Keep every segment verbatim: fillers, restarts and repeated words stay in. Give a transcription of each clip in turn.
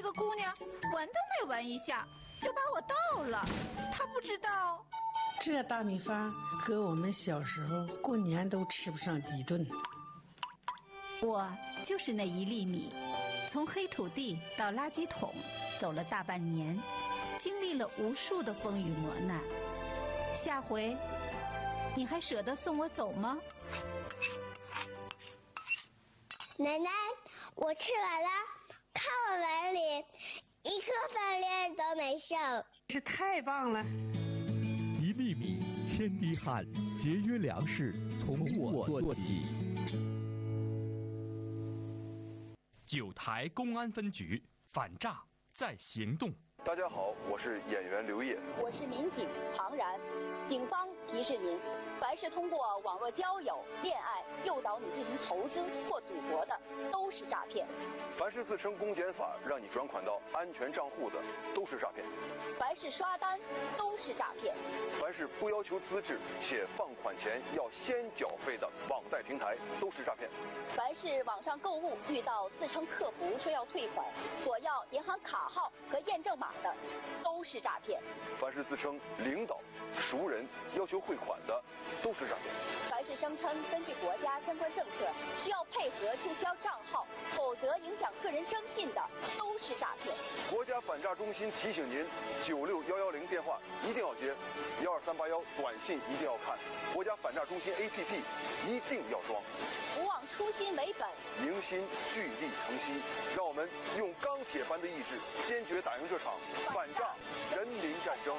个姑娘闻都没闻一下就把我倒了，她不知道。 这大米饭和我们小时候过年都吃不上几顿。 我就是那一粒米，从黑土地到垃圾桶走了大半年，经历了无数的风雨磨难。下回你还舍得送我走吗？ 奶奶，我吃完了，看我碗里一颗饭粒都没剩， 是太棒了。 一粒米，千滴汗，节约粮食，从我做起。 九台公安分局反诈在行动。 大家好，我是演员刘烨， 我是民警庞然。警方提示您，凡是通过网络交友、恋爱诱导你进行投资或赌博的，都是诈骗。 凡是自称公检法让你转款到安全账户的，都是诈骗。 凡是刷单，都是诈骗。 凡是不要求资质且放款前要先缴费的网贷平台，都是诈骗。 凡是网上购物遇到自称客服说要退款，索要银行卡号和验证码的，都是诈骗。 凡是自称领导、熟人要求汇款的，都是诈骗。 凡是声称根据国家相关政策需要配合注销账号，否则影响个人征信的，都是诈骗。 国家反诈中心提醒您：九六幺幺零电话一定要接，幺二三八幺短信一定要看，国家反诈中心 A P P 一定要装。 不忘初心为本， 凝心聚力成溪，让我们用钢铁般的意志，坚决打赢这场反诈人民战争。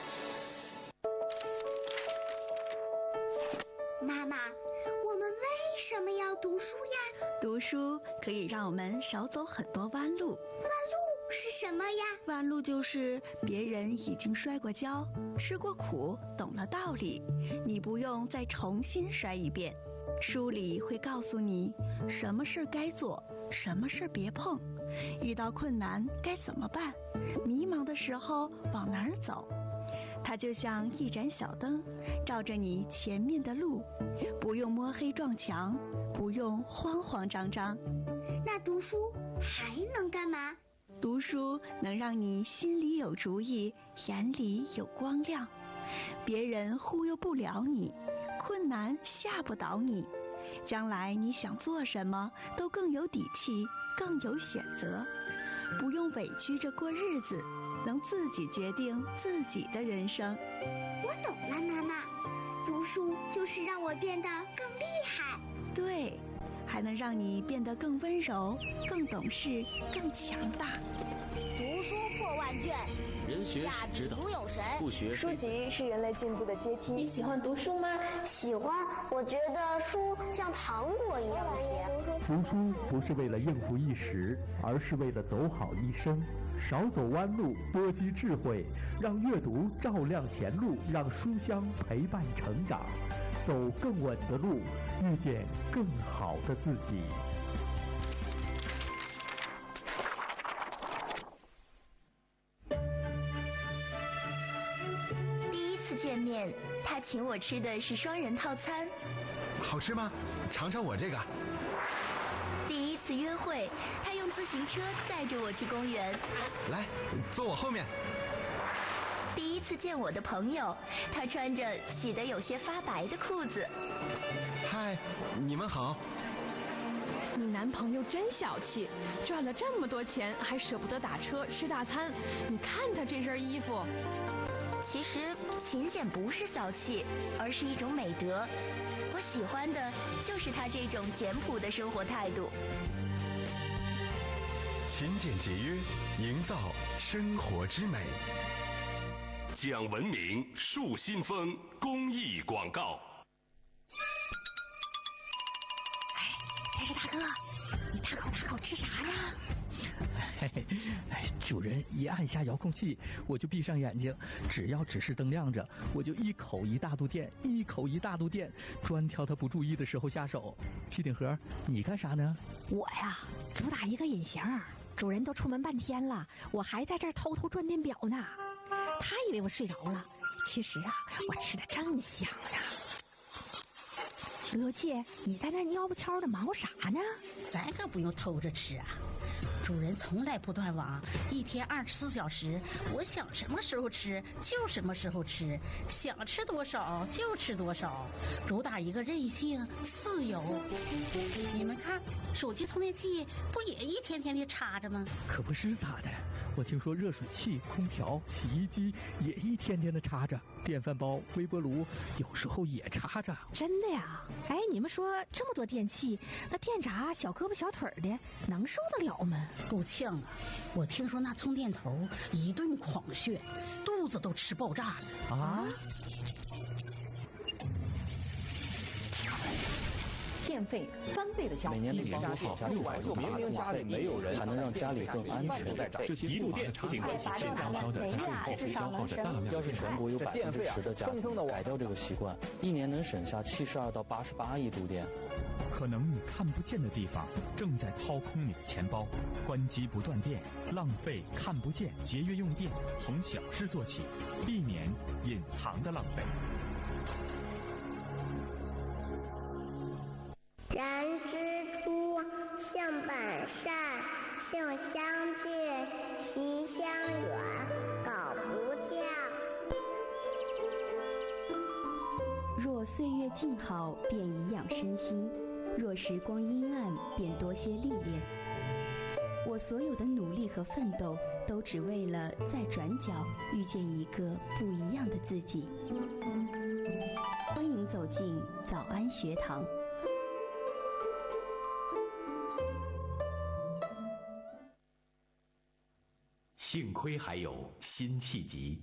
妈妈，我们为什么要读书呀？ 读书可以让我们少走很多弯路。 弯路是什么呀？ 弯路就是别人已经摔过跤、吃过苦、懂了道理，你不用再重新摔一遍。书里会告诉你什么事该做，什么事别碰，遇到困难该怎么办，迷茫的时候往哪儿走。它就像一盏小灯，照着你前面的路，不用摸黑撞墙，不用慌慌张张。 那读书还能干嘛？ 读书能让你心里有主意，眼里有光亮，别人忽悠不了你，困难吓不倒你，将来你想做什么都更有底气，更有选择，不用委屈着过日子，能自己决定自己的人生。 我懂了，妈妈，读书就是让我变得更厉害。 对，还能让你变得更温柔，更懂事，更强大。 读书破万卷， 人学是指导，不学书籍是人类进步的阶梯。 你喜欢读书吗？ 喜欢，我觉得书像糖果一样甜。 读书不是为了应付一时，而是为了走好一生。少走弯路，多积智慧，让阅读照亮前路，让书香陪伴成长，走更稳的路，遇见更好的自己。 第一次见面，他请我吃的是双人套餐。 好吃吗？尝尝我这个。 第一次约会，他用自行车载着我去公园。 来，坐我后面。 第一次见我的朋友，他穿着洗得有些发白的裤子。 嗨，你们好。 你男朋友真小气，赚了这么多钱还舍不得打车吃大餐。你看他这身衣服。 其实勤俭不是小气，而是一种美德。我喜欢的就是他这种简朴的生活态度。 勤俭节约，营造生活之美。 讲文明树新风公益广告。 哎，电视大哥，你大口大口吃啥呢？ 嘿嘿，哎，主人一按下遥控器，我就闭上眼睛，只要指示灯亮着，我就一口一大肚电，一口一大肚电，专挑他不注意的时候下手。机顶盒，你干啥呢？ 我呀，主打一个隐形，主人都出门半天了，我还在这儿偷偷转电表呢。他以为我睡着了，其实啊，我吃的正香呢。刘姐，你在那蔫不悄的忙啥呢？ 咱可不用偷着吃啊。 主人从来不断网，一天二十四小时，我想什么时候吃就什么时候吃，想吃多少就吃多少，主打一个任性自由。你们看，手机充电器不也一天天的插着吗？ 可不是咋的，我听说热水器、空调、洗衣机也一天天的插着，电饭煲、微波炉有时候也插着。 真的呀？哎，你们说这么多电器，那电闸小胳膊小腿的能受得了吗？ 够呛啊！我听说那充电头一顿狂炫，肚子都吃爆炸了啊！ 电费翻倍的交， 每年的年多放下六百就明明家里没有人，还能让家里更安全。 这些一度电不仅关系健康消的，还会消耗着大量的。 要是全国有百分之十的家庭改掉这个习惯，一年能省下七十二到八十八亿度电。 可能你看不见的地方正在掏空你的钱包，关机不断电，浪费看不见，节约用电，从小事做起，避免隐藏的浪费。 人之初，性本善，性相近，习相远，苟不教。 若岁月静好，便颐养身心；若时光阴暗，便多些历练。我所有的努力和奋斗，都只为了在转角遇见一个不一样的自己。欢迎走进早安学堂。 幸亏还有辛弃疾。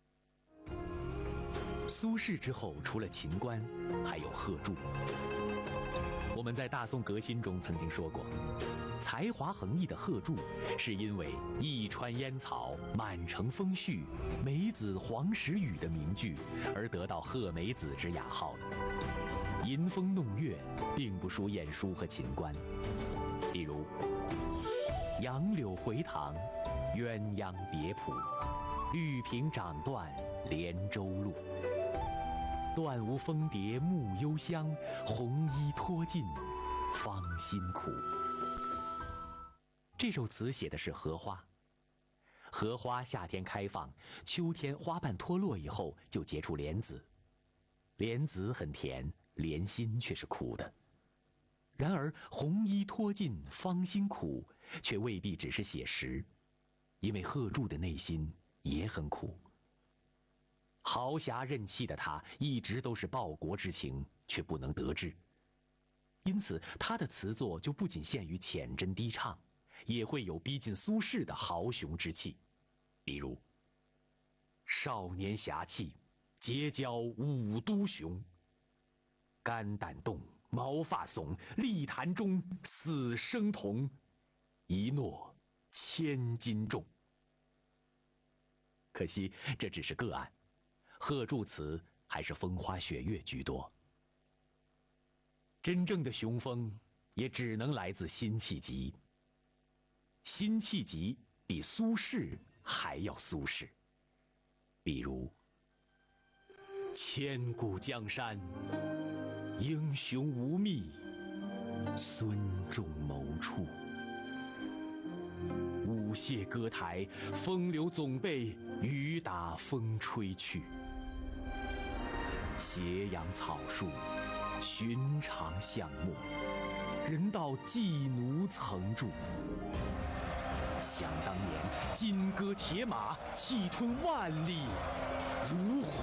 苏轼之后，除了秦观，还有贺铸。我们在大宋革新中曾经说过，才华横溢的贺铸是因为一川烟草，满城风絮，梅子黄时雨的名句而得到贺梅子之雅号的。吟风弄月并不输晏殊和秦观。比如杨柳回塘，鸳鸯别浦，玉屏掌断连州路。断无蜂蝶木幽香，红衣脱尽芳心苦。这首词写的是荷花。荷花夏天开放，秋天花瓣脱落以后就结出莲子。莲子很甜，莲心却是苦的。然而红衣脱尽芳心苦却未必只是写实，因为贺铸的内心也很苦。豪侠任气的他一直都是报国之情，却不能得志。因此他的词作就不仅限于浅斟低唱，也会有逼近苏轼的豪雄之气。比如少年侠气，结交五都雄，肝胆动，毛发耸，立坛中死生同，一诺千斤重。可惜这只是个案，贺铸词还是风花雪月居多。真正的雄风也只能来自辛弃疾。辛弃疾比苏轼还要苏轼。比如千古江山，英雄无觅，孙仲谋处。舞榭歌台，风流总被雨打风吹去。斜阳草树，寻常巷陌，人道妓奴曾住。想当年，金戈铁马，气吞万里如虎。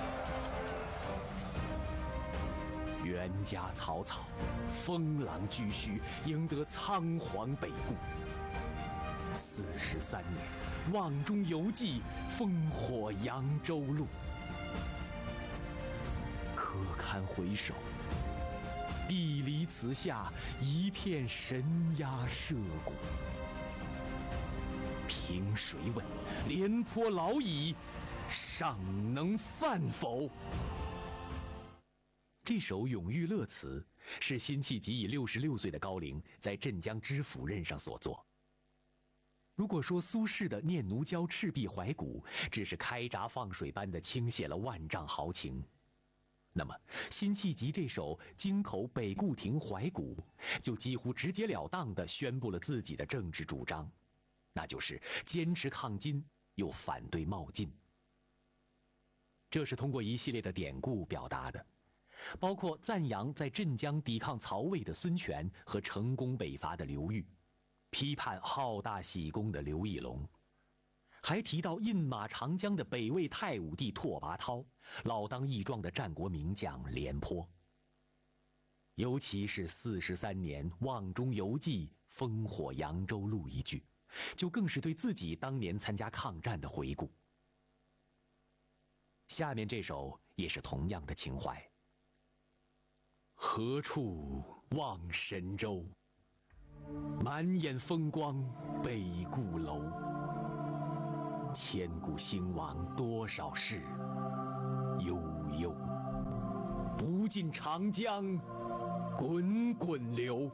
袁家草草，封狼居胥，赢得仓皇北顾。四十三年，望中犹记，烽火扬州路。可堪回首，碧离词下，一片神鸦社鼓。凭谁问，廉颇老矣，尚能饭否？这首《永遇乐》词是辛弃疾以六十六岁的高龄在镇江知府任上所作。如果说苏轼的《念奴娇·赤壁怀古》只是开闸放水般的倾泻了万丈豪情， 那么辛弃疾这首《京口北固亭怀古》就几乎直截了当地宣布了自己的政治主张，那就是坚持抗金又反对冒进。这是通过一系列的典故表达的，包括赞扬在镇江抵抗曹魏的孙权和成功北伐的刘裕，批判好大喜功的刘义隆，还提到印马长江的北魏太武帝拓跋焘，老当益壮的战国名将廉颇。尤其是四十三年望中犹记烽火扬州路一句，就更是对自己当年参加抗战的回顾。下面这首也是同样的情怀。何处望神州，满眼风光北固楼。千古兴亡多少事，悠悠。不尽长江滚滚流。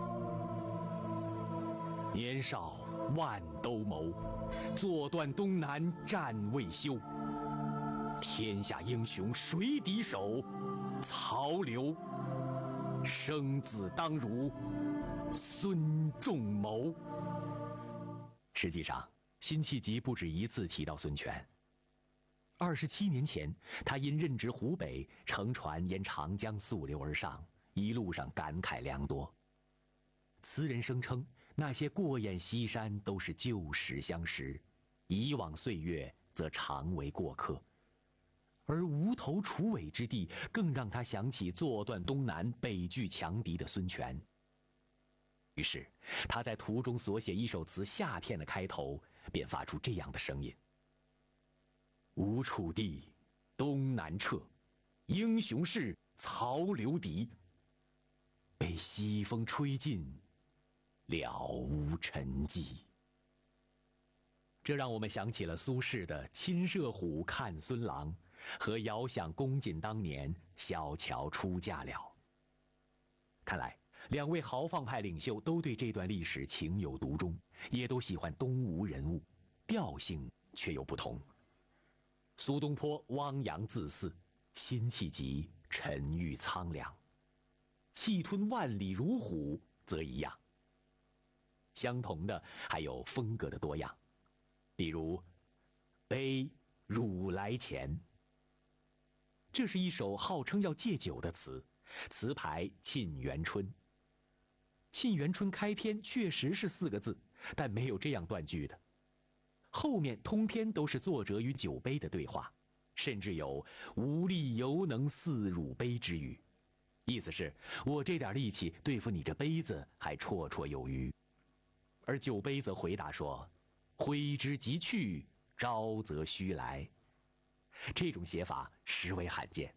年少万兜鍪，坐断东南战未休。天下英雄谁敌手？曹刘。生子当如孙仲谋。实际上，辛弃疾不止一次提到孙权。二十七年前，他因任职湖北，乘船沿长江溯流而上，一路上感慨良多。词人声称，那些过眼西山都是旧时相识，以往岁月则常为过客。而无头楚尾之地，更让他想起坐断东南、北拒强敌的孙权。于是，他在途中所写一首词《下片》的开头，便发出这样的声音：吴楚地，东南撤，英雄是曹刘敌。被西风吹尽，了无尘迹。这让我们想起了苏轼的“亲射虎，看孙郎”和遥想公瑾当年小乔出嫁了。看来，两位豪放派领袖都对这段历史情有独钟，也都喜欢东吴人物，调性却又不同。苏东坡汪洋恣肆，辛弃疾沉郁苍凉。气吞万里如虎则一样。相同的还有风格的多样，比如悲汝来前。这是一首号称要戒酒的词，词牌《沁园春》。《沁园春》开篇确实是四个字，但没有这样断句的。后面通篇都是作者与酒杯的对话，甚至有无力犹能似汝杯之语，意思是我这点力气对付你这杯子还绰绰有余。而酒杯则回答说：挥之即去，朝则须来。这种写法实为罕见。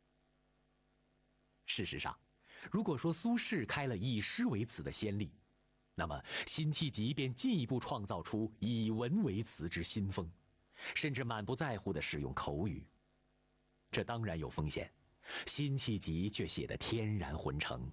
事实上，如果说苏轼开了以诗为词的先例，那么辛弃疾便进一步创造出以文为词之新风，甚至满不在乎地使用口语。这当然有风险，辛弃疾却写得天然浑成。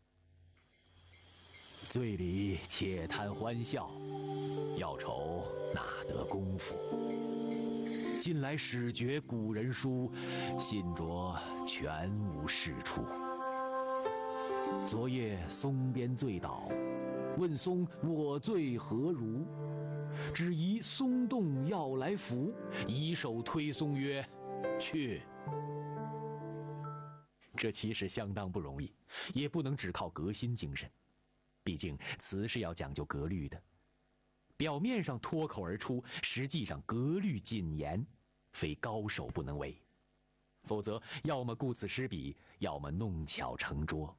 醉里且谈欢笑，要愁哪得功夫？近来始觉古人书，信着全无是处。昨夜松边醉倒，问松我醉何如？只疑松动要来扶，以手推松曰：去。这其实相当不容易，也不能只靠革新精神。毕竟词是要讲究格律的，表面上脱口而出，实际上格律谨严，非高手不能为。否则，要么顾此失彼，要么弄巧成拙。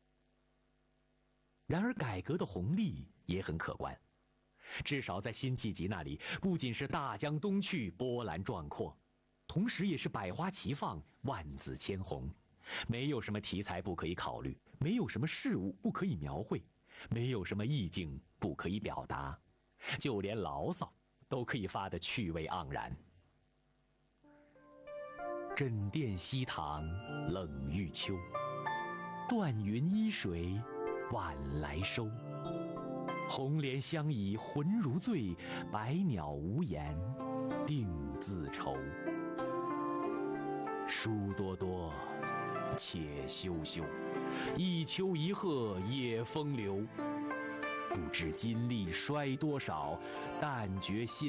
然而，改革的红利也很可观，至少在辛弃疾那里，不仅是大江东去，波澜壮阔，同时也是百花齐放，万紫千红。没有什么题材不可以考虑，没有什么事物不可以描绘，没有什么意境不可以表达，就连牢骚都可以发得趣味盎然。枕殿西堂冷欲秋，断云依水晚来收。红莲相倚魂如醉，百鸟无言定自愁。书多多且休休，一丘一壑也风流。不知金历衰多少，但觉心